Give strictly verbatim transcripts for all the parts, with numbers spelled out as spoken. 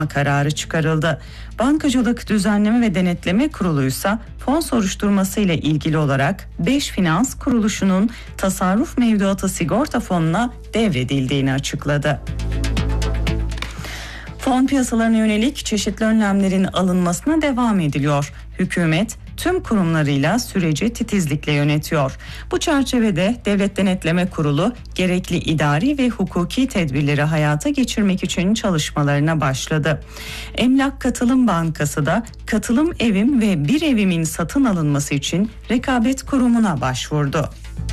kararı çıkarıldı. Bankacılık Düzenleme ve Denetleme Kurulu ise fon soruşturması ile ilgili olarak beş finans kuruluşunun tasarruf mevduatı sigorta fonuna devredildiğini açıkladı. Fon piyasalarına yönelik çeşitli önlemlerin alınmasına devam ediliyor. Hükümet tüm kurumlarıyla süreci titizlikle yönetiyor. Bu çerçevede Devlet Denetleme Kurulu gerekli idari ve hukuki tedbirleri hayata geçirmek için çalışmalarına başladı. Emlak Katılım Bankası da Katılım Evim ve Bir Evim'in satın alınması için Rekabet Kurumu'na başvurdu.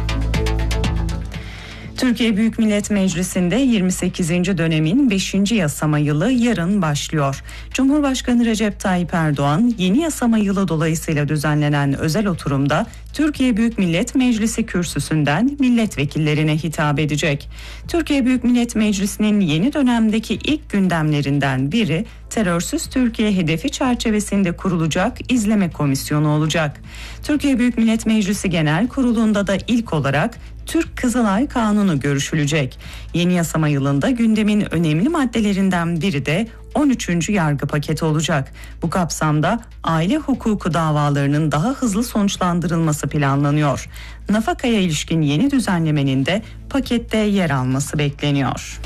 Türkiye Büyük Millet Meclisi'nde yirmi sekizinci dönemin beşinci yasama yılı yarın başlıyor. Cumhurbaşkanı Recep Tayyip Erdoğan yeni yasama yılı dolayısıyla düzenlenen özel oturumda Türkiye Büyük Millet Meclisi kürsüsünden milletvekillerine hitap edecek. Türkiye Büyük Millet Meclisi'nin yeni dönemdeki ilk gündemlerinden biri terörsüz Türkiye hedefi çerçevesinde kurulacak izleme komisyonu olacak. Türkiye Büyük Millet Meclisi Genel Kurulu'nda da ilk olarak Türk Kızılay Kanunu görüşülecek. Yeni yasama yılında gündemin önemli maddelerinden biri de on üçüncü yargı paketi olacak. Bu kapsamda aile hukuku davalarının daha hızlı sonuçlandırılması planlanıyor. Nafakaya ilişkin yeni düzenlemenin de pakette yer alması bekleniyor.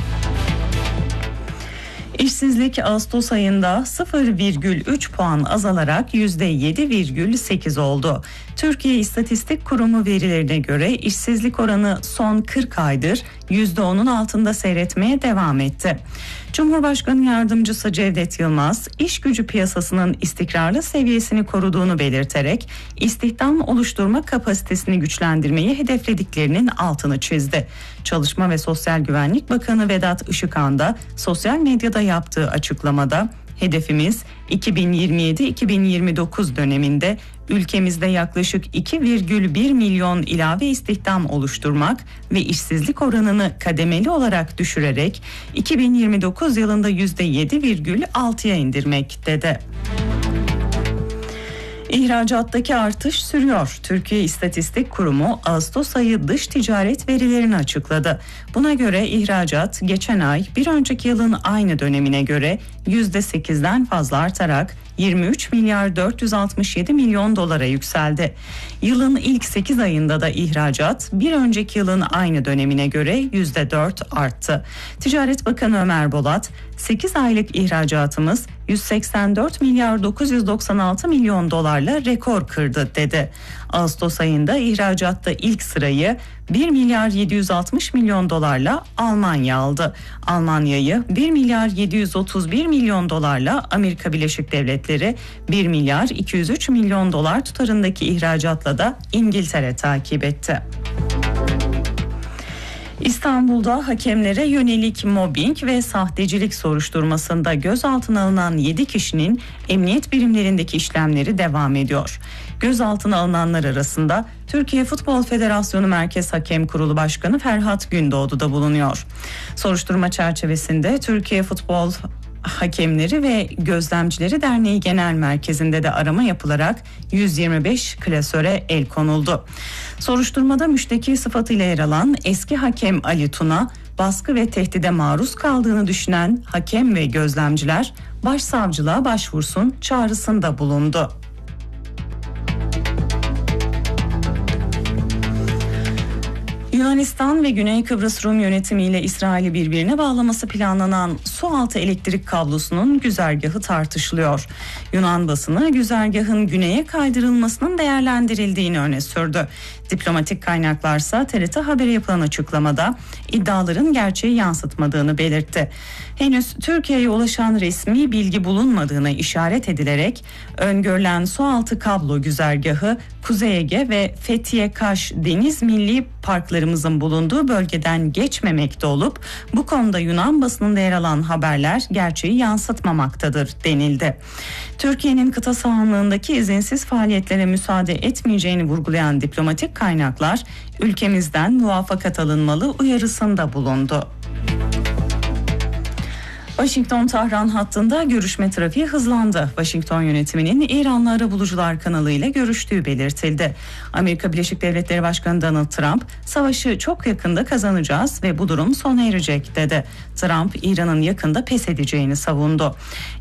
İşsizlik Ağustos ayında sıfır virgül üç puan azalarak yüzde yedi virgül sekiz oldu. Türkiye İstatistik Kurumu verilerine göre işsizlik oranı son kırk aydır yüzde onun altında seyretmeye devam etti. Cumhurbaşkanı Yardımcısı Cevdet Yılmaz, iş gücü piyasasının istikrarlı seviyesini koruduğunu belirterek istihdam oluşturma kapasitesini güçlendirmeyi hedeflediklerinin altını çizdi. Çalışma ve Sosyal Güvenlik Bakanı Vedat Işıkhan da sosyal medyada yaptığı açıklamada hedefimiz iki bin yirmi yedi iki bin yirmi dokuz döneminde ülkemizde yaklaşık iki virgül bir milyon ilave istihdam oluşturmak ve işsizlik oranını kademeli olarak düşürerek iki bin yirmi dokuz yılında yüzde yedi virgül altıya indirmek dedi. İhracattaki artış sürüyor. Türkiye İstatistik Kurumu Ağustos ayı dış ticaret verilerini açıkladı. Buna göre ihracat geçen ay bir önceki yılın aynı dönemine göre yüzde sekizden fazla artarak yirmi üç milyar dört yüz altmış yedi milyon dolara yükseldi. Yılın ilk sekiz ayında da ihracat bir önceki yılın aynı dönemine göre yüzde dört arttı. Ticaret Bakanı Ömer Bolat, sekiz aylık ihracatımız yüz seksen dört milyar dokuz yüz doksan altı milyon dolarla rekor kırdı dedi. Ağustos ayında ihracatta ilk sırayı bir milyar yedi yüz altmış milyon dolarla Almanya aldı. Almanya'yı bir milyar yedi yüz otuz bir milyon dolarla Amerika Birleşik Devletleri, bir milyar iki yüz üç milyon dolar tutarındaki ihracatla da İngiltere takip etti. İstanbul'da hakemlere yönelik mobbing ve sahtecilik soruşturmasında gözaltına alınan yedi kişinin emniyet birimlerindeki işlemleri devam ediyor. Gözaltına alınanlar arasında Türkiye Futbol Federasyonu Merkez Hakem Kurulu Başkanı Ferhat Gündoğdu da bulunuyor. Soruşturma çerçevesinde Türkiye Futbol Hakemleri ve Gözlemcileri Derneği Genel Merkezi'nde de arama yapılarak yüz yirmi beş klasöre el konuldu. Soruşturmada müşteki sıfatıyla yer alan eski hakem Ali Tuna, baskı ve tehdide maruz kaldığını düşünen hakem ve gözlemciler başsavcılığa başvursun çağrısında bulundu. Yunanistan ve Güney Kıbrıs Rum yönetimiyle İsrail'i birbirine bağlaması planlanan sualtı elektrik kablosunun güzergahı tartışılıyor. Yunan basını güzergahın güneye kaydırılmasının değerlendirildiğini öne sürdü. Diplomatik kaynaklarsa T R T Haber'e yapılan açıklamada iddiaların gerçeği yansıtmadığını belirtti. Henüz Türkiye'ye ulaşan resmi bilgi bulunmadığına işaret edilerek öngörülen sualtı kablo güzergahı Kuzey Ege ve Fethiye-Kaş Deniz Milli Parklarımızın bulunduğu bölgeden geçmemekte olup bu konuda Yunan basınında yer alan haberler gerçeği yansıtmamaktadır denildi. Türkiye'nin kıta sahanlığındaki izinsiz faaliyetlere müsaade etmeyeceğini vurgulayan diplomatik kaynaklar ülkemizden muvaffakat alınmalı uyarısında bulundu. Washington-Tahran hattında görüşme trafiği hızlandı. Washington yönetiminin İranlı arabulucular kanalıyla görüştüğü belirtildi. Amerika Birleşik Devletleri Başkanı Donald Trump, "Savaşı çok yakında kazanacağız ve bu durum sona erecek," dedi. Trump, İran'ın yakında pes edeceğini savundu.